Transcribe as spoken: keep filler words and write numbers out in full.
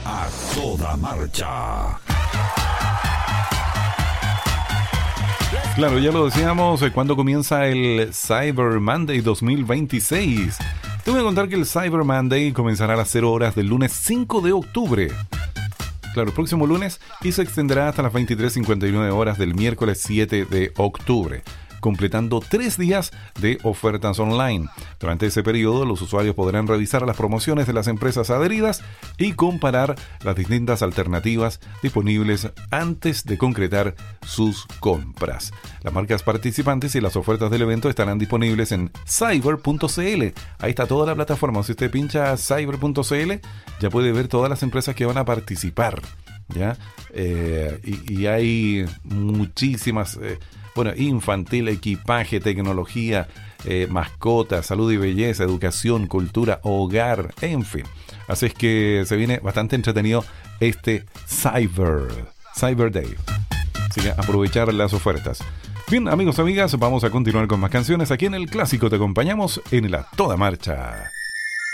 A toda marcha. Claro, ya lo decíamos, cuando comienza el Cyber Monday dos mil veintiséis. Te voy a contar que el Cyber Monday comenzará a las cero horas del lunes cinco de octubre. Claro, el próximo lunes, y se extenderá hasta las veintitrés cincuenta y nueve horas del miércoles siete de octubre, completando tres días de ofertas online. Durante ese periodo, los usuarios podrán revisar las promociones de las empresas adheridas y comparar las distintas alternativas disponibles antes de concretar sus compras. Las marcas participantes y las ofertas del evento estarán disponibles en cyber punto c l. Ahí está toda la plataforma. Si usted pincha cyber punto c l, ya puede ver todas las empresas que van a participar, ¿ya? Eh, y, y hay muchísimas... Eh, Bueno, infantil, equipaje, tecnología, eh, mascotas, salud y belleza, educación, cultura, hogar, en fin. Así es que se viene bastante entretenido este Cyber, Cyber Day. Así que aprovechar las ofertas. Bien, amigos, amigas, vamos a continuar con más canciones. Aquí en El Clásico te acompañamos en la Toda Marcha.